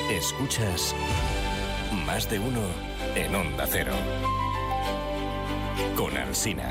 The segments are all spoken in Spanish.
Escuchas Más de Uno en Onda Cero. Con Alsina.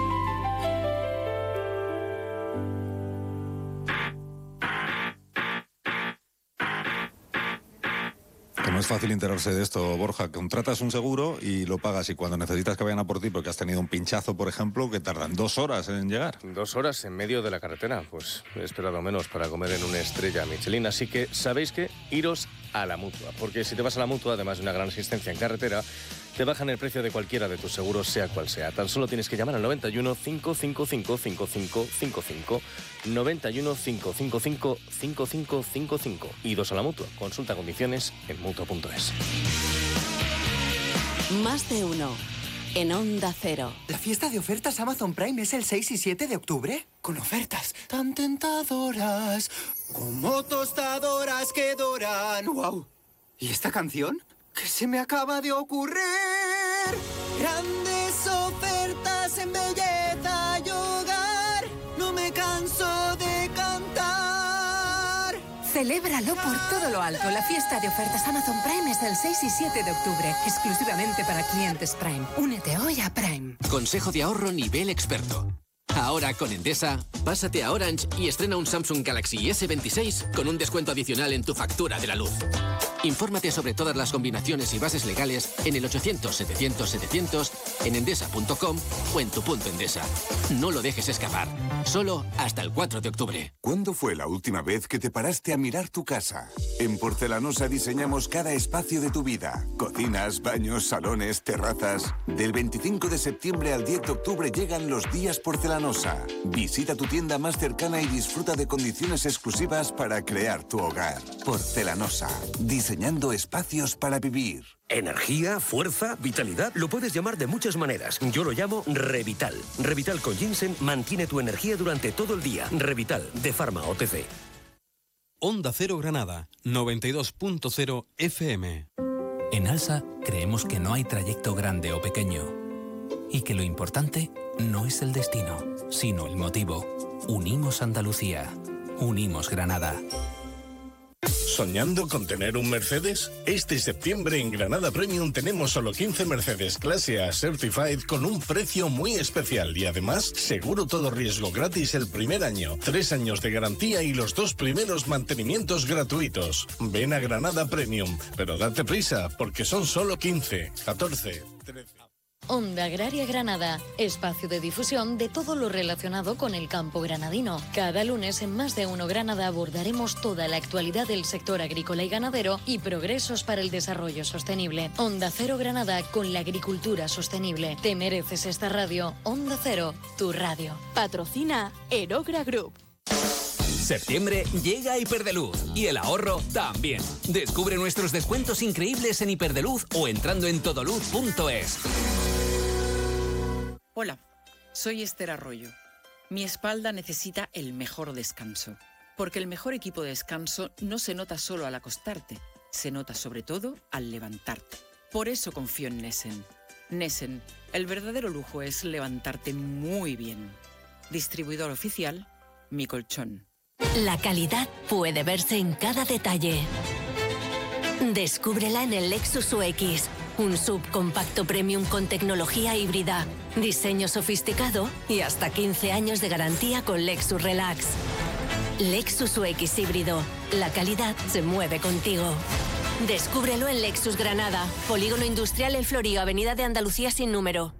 Que no es fácil enterarse de esto, Borja. Contratas un seguro y lo pagas, y cuando necesitas que vayan a por ti porque has tenido un pinchazo, por ejemplo, que tardan 2 horas en llegar. 2 horas en medio de la carretera. Pues he esperado menos para comer en una estrella Michelin. Así que, ¿sabéis qué? Iros a la Mutua. Porque si te vas a la Mutua, además de una gran asistencia en carretera, te bajan el precio de cualquiera de tus seguros, sea cual sea. Tan solo tienes que llamar al 91 555 5555, 91 555 5555. Idos a la Mutua. Consulta condiciones en Mutua.es. Más de Uno en Onda Cero. ¿La fiesta de ofertas Amazon Prime es el 6 y 7 de octubre? Con ofertas tan tentadoras, como tostadoras que doran. ¡Wow! ¿Y esta canción? ¿Qué se me acaba de ocurrir? Grandes ofertas en belleza y hogar. No me canso de cantar. Celébralo por todo lo alto. La fiesta de ofertas Amazon Prime es el 6 y 7 de octubre, exclusivamente para clientes Prime. Únete hoy a Prime. Consejo de ahorro nivel experto. Ahora con Endesa, pásate a Orange y estrena un Samsung Galaxy S26 con un descuento adicional en tu factura de la luz. Infórmate sobre todas las combinaciones y bases legales en el 800-700-700, en endesa.com o en tu punto Endesa. No lo dejes escapar. Solo hasta el 4 de octubre. ¿Cuándo fue la última vez que te paraste a mirar tu casa? En Porcelanosa diseñamos cada espacio de tu vida. Cocinas, baños, salones, terrazas. Del 25 de septiembre al 10 de octubre llegan los días Porcelanosa. Visita tu tienda más cercana y disfruta de condiciones exclusivas para crear tu hogar. Porcelanosa. Diseñando espacios para vivir. Energía, fuerza, vitalidad, lo puedes llamar de muchas maneras. Yo lo llamo Revital. Revital con ginseng mantiene tu energía durante todo el día. Revital, de Pharma OTC. Onda Cero Granada, 92.0 FM. En Alsa creemos que no hay trayecto grande o pequeño y que lo importante no es el destino, sino el motivo. Unimos Andalucía, unimos Granada. ¿Soñando con tener un Mercedes? Este septiembre en Granada Premium tenemos solo 15 Mercedes Clase A Certified con un precio muy especial y además seguro todo riesgo gratis el primer año, 3 años de garantía y los 2 primeros mantenimientos gratuitos. Ven a Granada Premium, pero date prisa porque son solo 15, 14, 13... Onda Agraria Granada, espacio de difusión de todo lo relacionado con el campo granadino. Cada lunes en Más de Uno Granada abordaremos toda la actualidad del sector agrícola y ganadero y progresos para el desarrollo sostenible. Onda Cero Granada con la agricultura sostenible. Te mereces esta radio. Onda Cero, tu radio. Patrocina Erogra Group. Septiembre llega a Hiperdeluz y el ahorro también. Descubre nuestros descuentos increíbles en Hiperdeluz o entrando en todoluz.es. Hola, soy Esther Arroyo. Mi espalda necesita el mejor descanso, porque el mejor equipo de descanso no se nota solo al acostarte, se nota sobre todo al levantarte. Por eso confío en Nesen. Nesen, el verdadero lujo es levantarte muy bien. Distribuidor oficial, Mi Colchón. La calidad puede verse en cada detalle. Descúbrela en el Lexus UX, un subcompacto premium con tecnología híbrida, diseño sofisticado y hasta 15 años de garantía con Lexus Relax. Lexus UX híbrido, la calidad se mueve contigo. Descúbrelo en Lexus Granada, Polígono Industrial El Florío, Avenida de Andalucía sin número.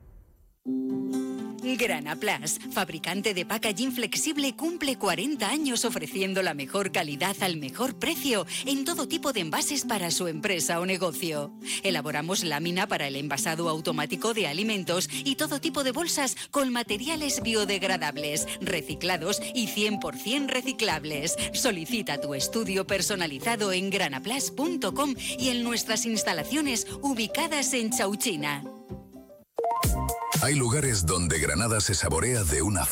Granaplas, fabricante de packaging flexible, cumple 40 años ofreciendo la mejor calidad al mejor precio en todo tipo de envases para su empresa o negocio. Elaboramos lámina para el envasado automático de alimentos y todo tipo de bolsas con materiales biodegradables, reciclados y 100% reciclables. Solicita tu estudio personalizado en granaplas.com y en nuestras instalaciones ubicadas en Chauchina. Hay lugares donde Granada se saborea de una